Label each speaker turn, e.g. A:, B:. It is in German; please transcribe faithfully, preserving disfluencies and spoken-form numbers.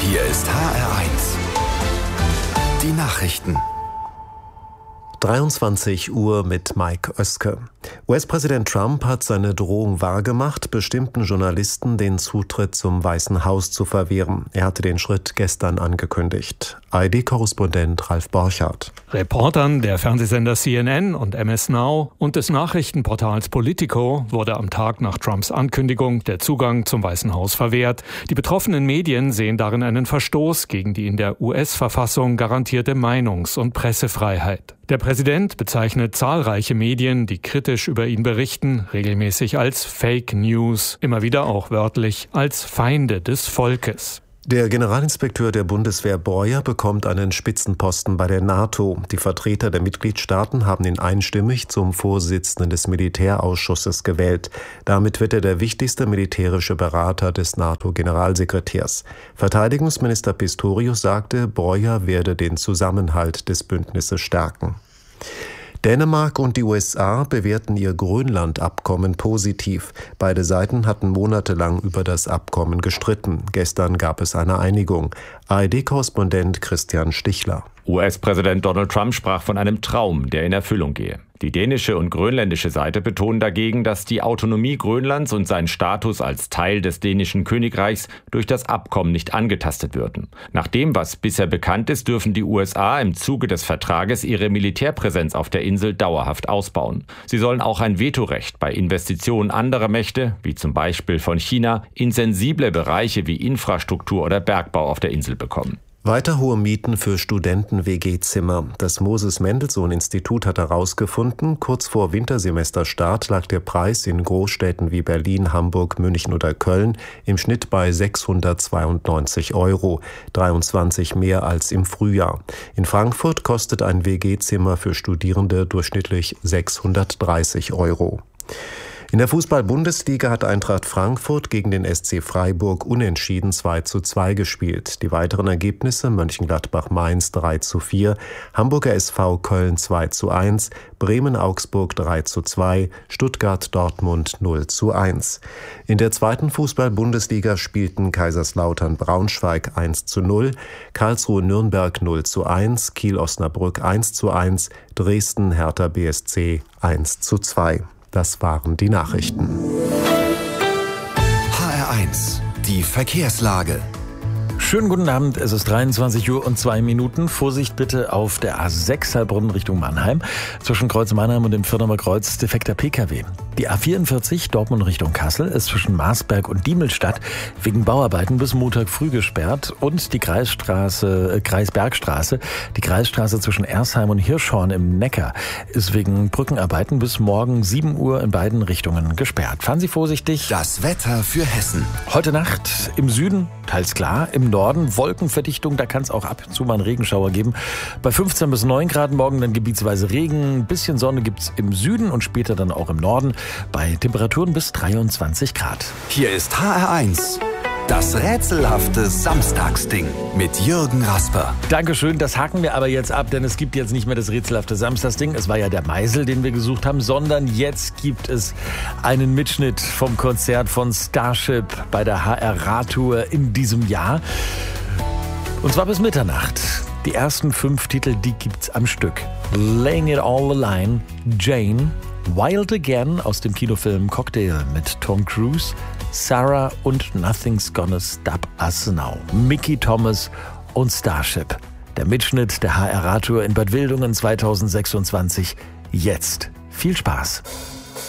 A: Hier ist H R eins. Die Nachrichten.
B: dreiundzwanzig Uhr mit Mike Oeske. U S-Präsident Trump hat seine Drohung wahrgemacht, bestimmten Journalisten den Zutritt zum Weißen Haus zu verwehren. Er hatte den Schritt gestern angekündigt. A R D-Korrespondent Ralf Borchardt.
C: Reportern der Fernsehsender C N N und M S Now und des Nachrichtenportals Politico wurde am Tag nach Trumps Ankündigung der Zugang zum Weißen Haus verwehrt. Die betroffenen Medien sehen darin einen Verstoß gegen die in der U S-Verfassung garantierte Meinungs- und Pressefreiheit. Der Präsident bezeichnet zahlreiche Medien, die kritisch über ihn berichten, regelmäßig als Fake News, immer wieder auch wörtlich als Feinde des Volkes.
B: Der Generalinspekteur der Bundeswehr Breuer bekommt einen Spitzenposten bei der NATO. Die Vertreter der Mitgliedstaaten haben ihn einstimmig zum Vorsitzenden des Militärausschusses gewählt. Damit wird er der wichtigste militärische Berater des NATO-Generalsekretärs. Verteidigungsminister Pistorius sagte, Breuer werde den Zusammenhalt des Bündnisses stärken. Dänemark und die U S A bewerten ihr Grönland-Abkommen positiv. Beide Seiten hatten monatelang über das Abkommen gestritten. Gestern gab es eine Einigung. A R D-Korrespondent Christian Stichler.
D: U S-Präsident Donald Trump sprach von einem Traum, der in Erfüllung gehe. Die dänische und grönländische Seite betonen dagegen, dass die Autonomie Grönlands und sein Status als Teil des dänischen Königreichs durch das Abkommen nicht angetastet würden. Nach dem, was bisher bekannt ist, dürfen die U S A im Zuge des Vertrages ihre Militärpräsenz auf der Insel dauerhaft ausbauen. Sie sollen auch ein Vetorecht bei Investitionen anderer Mächte, wie zum Beispiel von China, in sensible Bereiche wie Infrastruktur oder Bergbau auf der Insel bekommen.
B: Weiter hohe Mieten für Studenten-W G-Zimmer. Das Moses-Mendelssohn-Institut hat herausgefunden, kurz vor Wintersemesterstart lag der Preis in Großstädten wie Berlin, Hamburg, München oder Köln im Schnitt bei sechshundertzweiundneunzig Euro, dreiundzwanzig mehr als im Frühjahr. In Frankfurt kostet ein W G-Zimmer für Studierende durchschnittlich sechshundertdreißig Euro. In der Fußball-Bundesliga hat Eintracht Frankfurt gegen den S C Freiburg unentschieden zwei zu zwei gespielt. Die weiteren Ergebnisse: Mönchengladbach-Mainz drei zu vier, Hamburger S V Köln zwei zu eins, Bremen-Augsburg drei zu zwei, Stuttgart-Dortmund null zu eins. In der zweiten Fußball-Bundesliga spielten Kaiserslautern-Braunschweig eins zu null, Karlsruhe-Nürnberg null zu eins, Kiel-Osnabrück eins zu eins, Dresden-Hertha B S C eins zu zwei. Das waren die Nachrichten.
A: H R eins, die Verkehrslage.
E: Schönen guten Abend, es ist dreiundzwanzig Uhr und zwei Minuten. Vorsicht bitte auf der A sechs Heilbronn Richtung Mannheim. Zwischen Kreuz Mannheim und dem Firnamer Kreuz defekter P K W. Die A vierundvierzig Dortmund Richtung Kassel ist zwischen Marsberg und Diemelstadt wegen Bauarbeiten bis Montag früh gesperrt. Und die Kreisstraße, äh, Kreisbergstraße, die Kreisstraße zwischen Ersheim und Hirschhorn im Neckar ist wegen Brückenarbeiten bis morgen sieben Uhr in beiden Richtungen gesperrt. Fahren Sie vorsichtig.
A: Das Wetter für Hessen.
E: Heute Nacht im Süden teils klar, im Norden Wolkenverdichtung, da kann es auch ab und zu mal einen Regenschauer geben. Bei fünfzehn bis neun Grad morgen dann gebietsweise Regen, ein bisschen Sonne gibt's im Süden und später dann auch im Norden bei Temperaturen bis dreiundzwanzig Grad.
A: Hier ist H R eins. Das rätselhafte Samstagsding mit Jürgen Rasper.
E: Dankeschön, das haken wir aber jetzt ab, denn es gibt jetzt nicht mehr das rätselhafte Samstagsding. Es war ja der Meisel, den wir gesucht haben, sondern jetzt gibt es einen Mitschnitt vom Konzert von Starship bei der H R-Radtour in diesem Jahr. Und zwar bis Mitternacht. Die ersten fünf Titel, die gibt's am Stück. Laying It All Align, Jane, Wild Again aus dem Kinofilm Cocktail mit Tom Cruise, Sarah und Nothing's Gonna Stop Us Now, Mickey Thomas und Starship. Der Mitschnitt der H R-Radtour in Bad Wildungen zweitausendsechsundzwanzig. Jetzt. Viel Spaß.